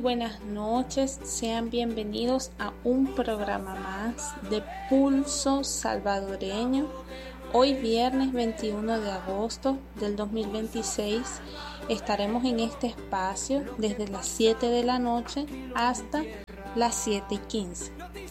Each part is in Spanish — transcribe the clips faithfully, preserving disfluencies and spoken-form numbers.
buenas noches, sean bienvenidos a un programa más de Pulso Salvadoreño. Hoy viernes veintiuno de agosto del dos mil veintiséis estaremos en este espacio desde las siete de la noche hasta las siete y quince.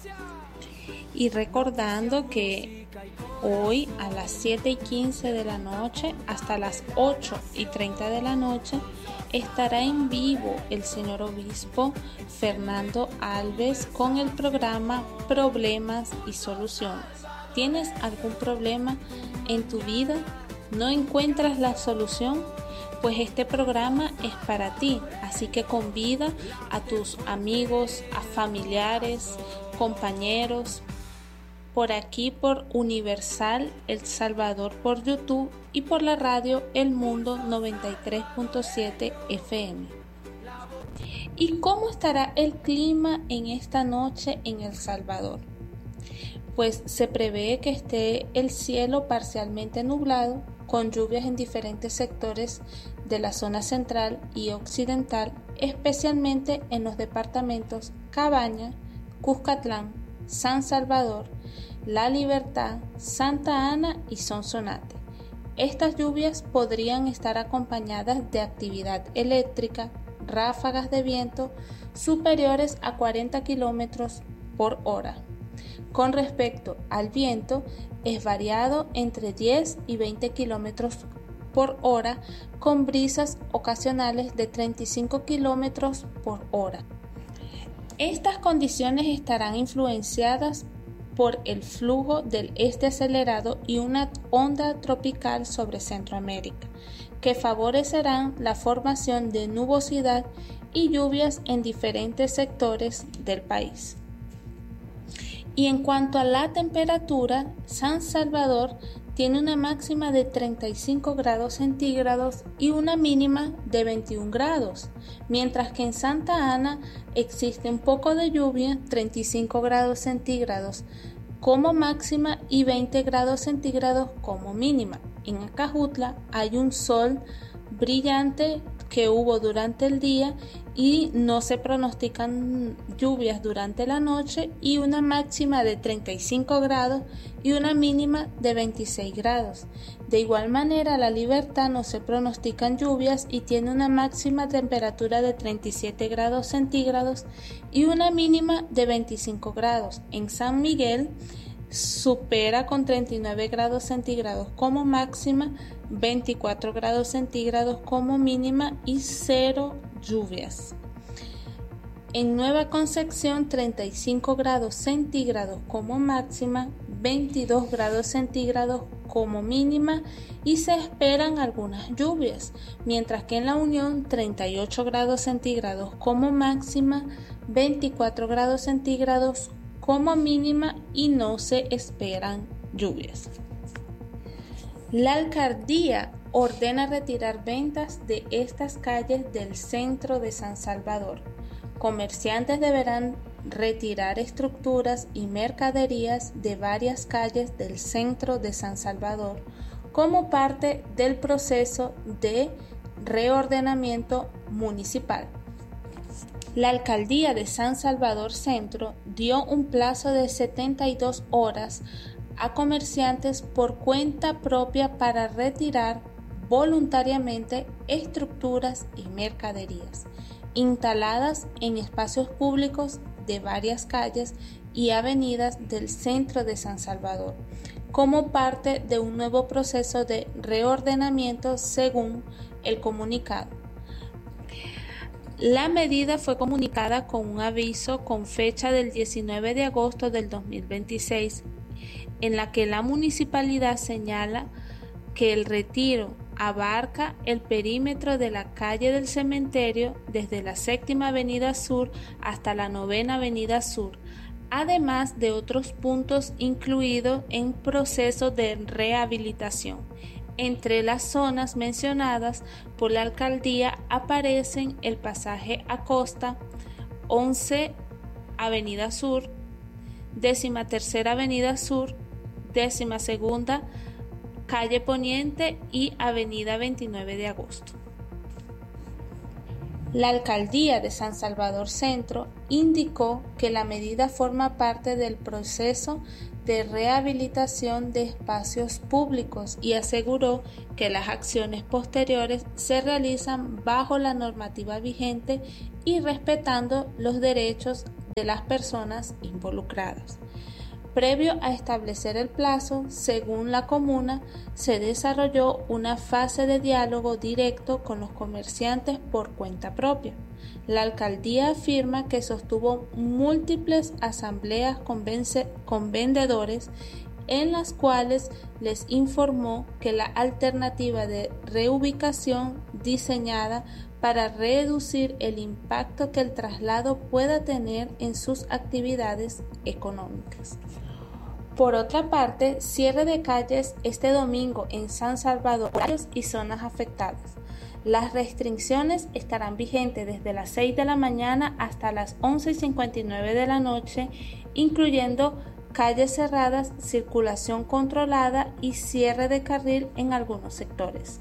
Y recordando que hoy a las siete y quince de la noche hasta las ocho y treinta de la noche estará en vivo el señor obispo Fernando Alves con el programa Problemas y Soluciones. ¿Tienes algún problema en tu vida? ¿No encuentras la solución? Pues este programa es para ti, así que convida a tus amigos, a familiares, compañeros, por aquí por Universal El Salvador por YouTube y por la radio El Mundo noventa y tres punto siete F M. ¿Y cómo estará el clima en esta noche en El Salvador? Pues se prevé que esté el cielo parcialmente nublado, con lluvias en diferentes sectores de la zona central y occidental, especialmente en los departamentos Cabaña, Cuscatlán, San Salvador, La Libertad, Santa Ana y Sonsonate. Estas lluvias podrían estar acompañadas de actividad eléctrica, ráfagas de viento superiores a cuarenta kilómetros por hora. Con respecto al viento, es variado entre diez y veinte kilómetros por hora, con brisas ocasionales de treinta y cinco kilómetros por hora. Estas condiciones estarán influenciadas por el flujo del este acelerado y una onda tropical sobre Centroamérica, que favorecerán la formación de nubosidad y lluvias en diferentes sectores del país. Y en cuanto a la temperatura, San Salvador tiene una máxima de treinta y cinco grados centígrados y una mínima de veintiún grados, mientras que en Santa Ana existe un poco de lluvia, treinta y cinco grados centígrados como máxima y veinte grados centígrados como mínima. En Acajutla hay un sol brillante que hubo durante el día y no se pronostican lluvias durante la noche, y una máxima de treinta y cinco grados y una mínima de veintiséis grados. De igual manera, La Libertad no se pronostican lluvias y tiene una máxima temperatura de treinta y siete grados centígrados y una mínima de veinticinco grados. En San Miguel supera con treinta y nueve grados centígrados como máxima, veinticuatro grados centígrados como mínima y cero lluvias. En Nueva Concepción, treinta y cinco grados centígrados como máxima, veintidós grados centígrados como mínima y se esperan algunas lluvias, mientras que en La Unión, treinta y ocho grados centígrados como máxima, veinticuatro grados centígrados como mínima y no se esperan lluvias. La alcaldía ordena retirar ventas de estas calles del centro de San Salvador. Comerciantes deberán retirar estructuras y mercaderías de varias calles del centro de San Salvador como parte del proceso de reordenamiento municipal. La alcaldía de San Salvador Centro dio un plazo de setenta y dos horas a comerciantes por cuenta propia para retirar voluntariamente estructuras y mercaderías instaladas en espacios públicos de varias calles y avenidas del centro de San Salvador, como parte de un nuevo proceso de reordenamiento, según el comunicado. La medida fue comunicada con un aviso con fecha del diecinueve de agosto del dos mil veintiséis, en la que la municipalidad señala que el retiro abarca el perímetro de la calle del Cementerio desde la Séptima Avenida Sur hasta la Novena Avenida Sur, además de otros puntos incluidos en proceso de rehabilitación. Entre las zonas mencionadas por la alcaldía aparecen el pasaje Acosta, once Avenida Sur, décima tercera Avenida Sur, décima segunda Calle Poniente y Avenida veintinueve de agosto. La alcaldía de San Salvador Centro indicó que la medida forma parte del proceso de rehabilitación de espacios públicos y aseguró que las acciones posteriores se realizan bajo la normativa vigente y respetando los derechos de las personas involucradas. Previo a establecer el plazo, según la comuna, se desarrolló una fase de diálogo directo con los comerciantes por cuenta propia. La alcaldía afirma que sostuvo múltiples asambleas con, vence- con vendedores en las cuales les informó que la alternativa de reubicación diseñada para reducir el impacto que el traslado pueda tener en sus actividades económicas. Por otra parte, cierre de calles este domingo en San Salvador y zonas afectadas. Las restricciones estarán vigentes desde las seis de la mañana hasta las once y cincuenta y nueve de la noche, incluyendo calles cerradas, circulación controlada y cierre de carril en algunos sectores.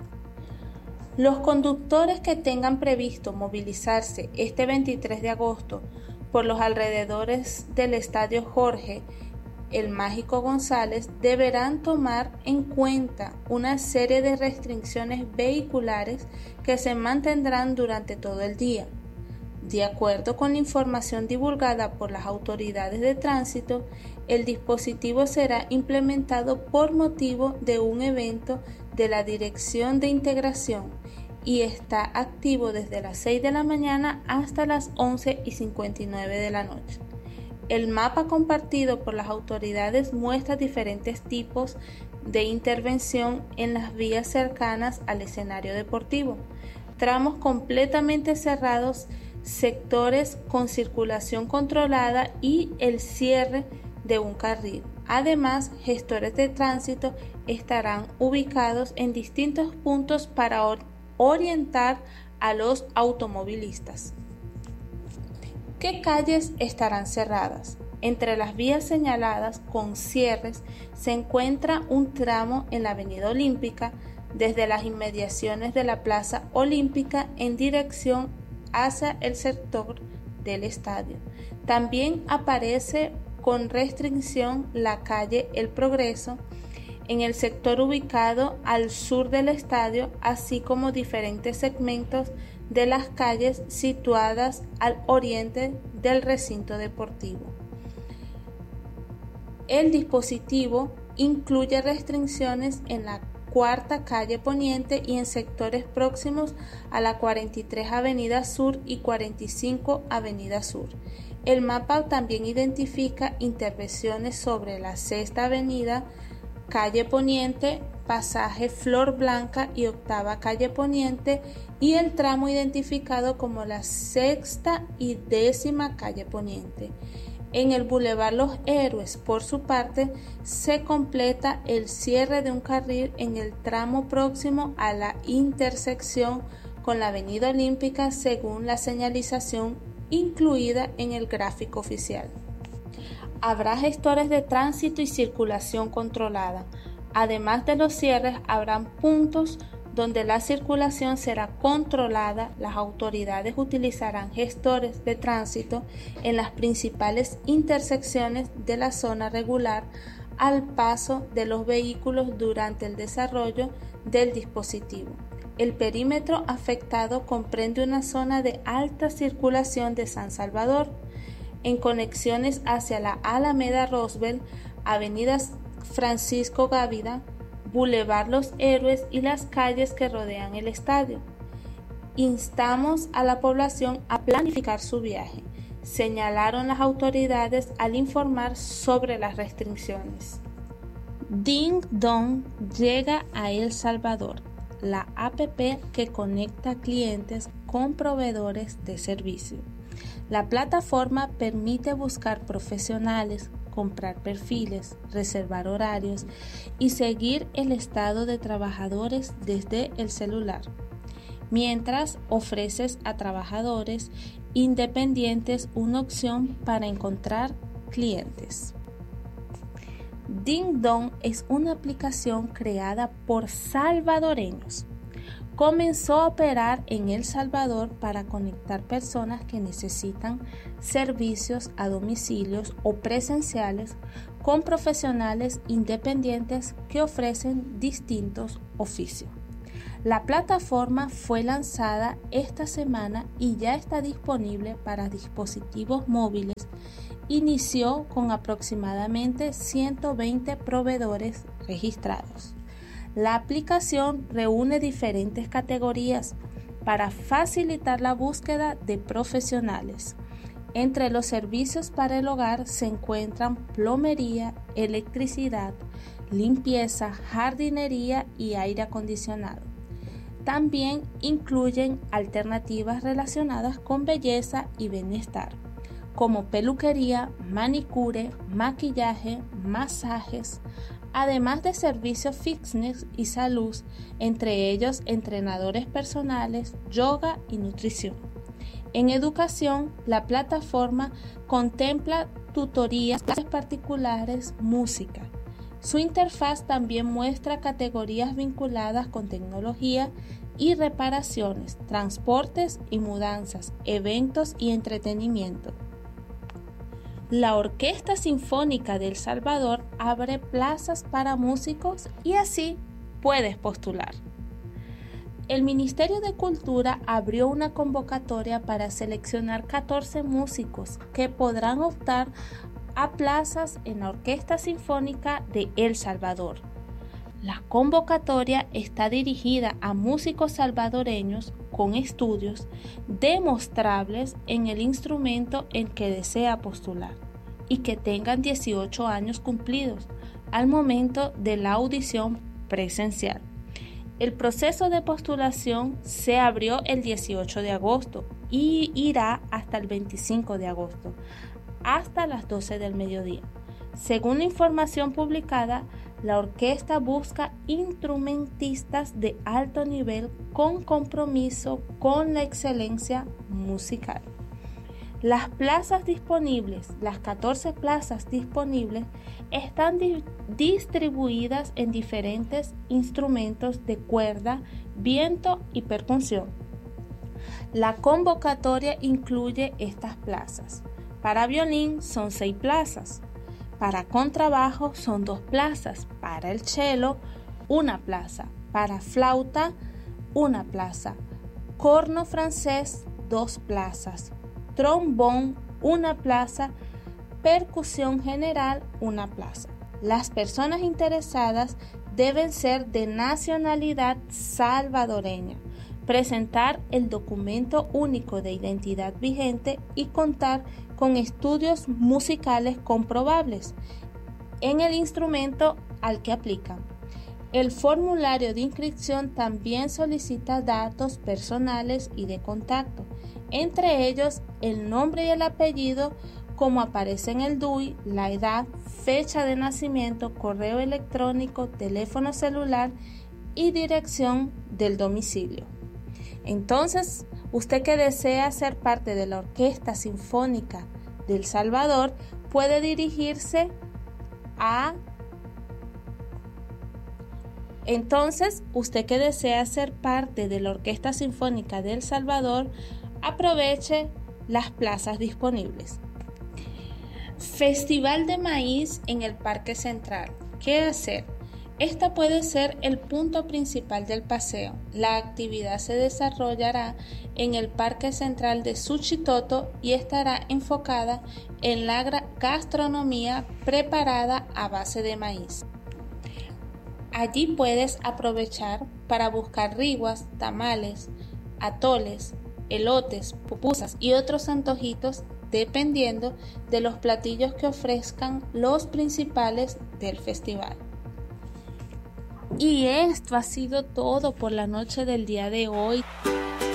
Los conductores que tengan previsto movilizarse este veintitrés de agosto por los alrededores del Estadio Jorge El Mágico González deberán tomar en cuenta una serie de restricciones vehiculares que se mantendrán durante todo el día. De acuerdo con la información divulgada por las autoridades de tránsito, el dispositivo será implementado por motivo de un evento de la Dirección de Integración y está activo desde las seis de la mañana hasta las once y cincuenta y nueve de la noche. El mapa compartido por las autoridades muestra diferentes tipos de intervención en las vías cercanas al escenario deportivo, tramos completamente cerrados, sectores con circulación controlada y el cierre de un carril. Además, gestores de tránsito estarán ubicados en distintos puntos para or- orientar a los automovilistas. ¿Qué calles estarán cerradas? Entre las vías señaladas con cierres se encuentra un tramo en la Avenida Olímpica desde las inmediaciones de la Plaza Olímpica en dirección hacia el sector del estadio. También aparece con restricción la calle El Progreso en el sector ubicado al sur del estadio, así como diferentes segmentos de las calles situadas al oriente del recinto deportivo. El dispositivo incluye restricciones en la cuarta calle Poniente y en sectores próximos a la cuarenta y tres Avenida Sur y cuarenta y cinco Avenida Sur. El mapa también identifica intervenciones sobre la sexta Avenida, calle Poniente, pasaje Flor Blanca y octava calle Poniente y el tramo identificado como la sexta y décima calle Poniente. En el Boulevard Los Héroes, por su parte, se completa el cierre de un carril en el tramo próximo a la intersección con la Avenida Olímpica según la señalización incluida en el gráfico oficial. Habrá gestores de tránsito y circulación controlada. Además de los cierres, habrán puntos donde la circulación será controlada. Las autoridades utilizarán gestores de tránsito en las principales intersecciones de la zona regular al paso de los vehículos durante el desarrollo del dispositivo. El perímetro afectado comprende una zona de alta circulación de San Salvador, en conexiones hacia la Alameda Roosevelt, Avenida Francisco Gávida, Boulevard Los Héroes y las calles que rodean el estadio. Instamos a la población a planificar su viaje, señalaron las autoridades al informar sobre las restricciones. Ding Dong llega a El Salvador, la app que conecta clientes con proveedores de servicio. La plataforma permite buscar profesionales, comprar perfiles, reservar horarios y seguir el estado de trabajadores desde el celular, mientras ofreces a trabajadores independientes una opción para encontrar clientes. Ding Dong es una aplicación creada por salvadoreños comenzó a operar en El Salvador para conectar personas que necesitan servicios a domicilios o presenciales con profesionales independientes que ofrecen distintos oficios. La plataforma fue lanzada esta semana y ya está disponible para dispositivos móviles. Inició con aproximadamente ciento veinte proveedores registrados. La aplicación reúne diferentes categorías para facilitar la búsqueda de profesionales. Entre los servicios para el hogar se encuentran plomería, electricidad, limpieza, jardinería y aire acondicionado. También incluyen alternativas relacionadas con belleza y bienestar, como peluquería, manicure, maquillaje, masajes, además de servicios fitness y salud, entre ellos entrenadores personales, yoga y nutrición. En educación, la plataforma contempla tutorías, clases particulares, música. Su interfaz también muestra categorías vinculadas con tecnología y reparaciones, transportes y mudanzas, eventos y entretenimiento. La Orquesta Sinfónica de El Salvador abre plazas para músicos y así puedes postular. El Ministerio de Cultura abrió una convocatoria para seleccionar catorce músicos que podrán optar a plazas en la Orquesta Sinfónica de El Salvador. La convocatoria está dirigida a músicos salvadoreños con estudios demostrables en el instrumento en que desea postular y que tengan dieciocho años cumplidos al momento de la audición presencial. El proceso de postulación se abrió el dieciocho de agosto y irá hasta el veinticinco de agosto, hasta las doce del mediodía. Según la información publicada, la orquesta busca instrumentistas de alto nivel con compromiso con la excelencia musical. Las plazas disponibles, las catorce plazas disponibles, están di- distribuidas en diferentes instrumentos de cuerda, viento y percusión. La convocatoria incluye estas plazas. Para violín son seis plazas. Para contrabajo son dos plazas. Para el cello, una plaza. Para flauta, una plaza. Corno francés, dos plazas. Trombón, una plaza. Percusión general, una plaza. Las personas interesadas deben ser de nacionalidad salvadoreña, presentar el documento único de identidad vigente y contar con estudios musicales comprobables en el instrumento al que aplican. El formulario de inscripción también solicita datos personales y de contacto, entre ellos el nombre y el apellido como aparece en el D U I, la edad, fecha de nacimiento, correo electrónico, teléfono celular y dirección del domicilio. Entonces, usted que desea ser parte de la Orquesta Sinfónica de El Salvador puede dirigirse a Entonces, usted que desea ser parte de la Orquesta Sinfónica de El Salvador, aproveche las plazas disponibles. Festival de maíz en el Parque Central. ¿Qué hacer? Esta puede ser el punto principal del paseo. La actividad se desarrollará en el Parque Central de Suchitoto y estará enfocada en la gastronomía preparada a base de maíz. Allí puedes aprovechar para buscar riguas, tamales, atoles, elotes, pupusas y otros antojitos dependiendo de los platillos que ofrezcan los principales del festival. Y esto ha sido todo por la noche del día de hoy.